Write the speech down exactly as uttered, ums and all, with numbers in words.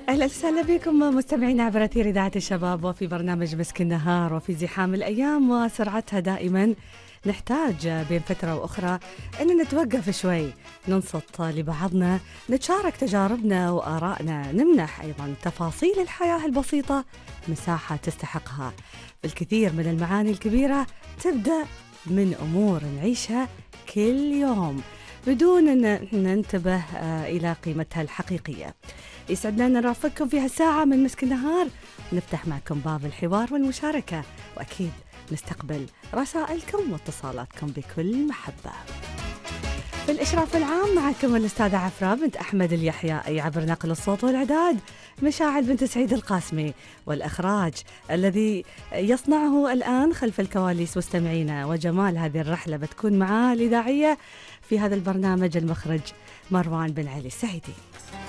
أهلا وسهلا بكم مستمعين عبر أثير إذاعة الشباب وفي برنامج مسك النهار. وفي زحام الأيام وسرعتها دائما نحتاج بين فترة وأخرى أن نتوقف شوي، ننصت لبعضنا، نتشارك تجاربنا وآرائنا، نمنح أيضا تفاصيل الحياة البسيطة مساحة تستحقها. الكثير من المعاني الكبيرة تبدأ من أمور نعيشها كل يوم بدون أن ننتبه إلى قيمتها الحقيقية. يسعدنا أن نرافقكم في هالساعة من مسك النهار، نفتح معكم باب الحوار والمشاركة، وأكيد نستقبل رسائلكم واتصالاتكم بكل محبة. في الإشراف العام معكم الأستاذة عفراء بنت أحمد اليحيائي، عبر نقل الصوت والإعداد مشاعل بنت سعيد القاسمي، والإخراج الذي يصنعه الآن خلف الكواليس مستمعينا. وجمال هذه الرحلة بتكون معاه الإذاعية في هذا البرنامج المخرج مروان بن علي السعيدي.